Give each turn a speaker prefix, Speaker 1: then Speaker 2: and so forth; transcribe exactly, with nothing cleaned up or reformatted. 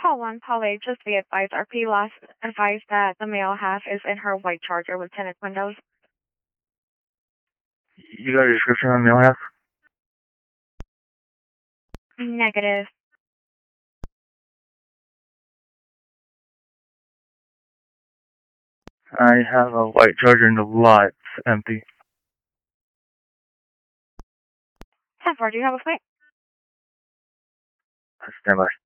Speaker 1: Call one, call eight, just be advised. R P last advised that the male half is in her white Charger with tinted windows.
Speaker 2: You got a description on the male half?
Speaker 1: Negative.
Speaker 2: I have a white Charger in the lot. It's empty.
Speaker 1: ten four, do you have a flight?
Speaker 2: Stand by.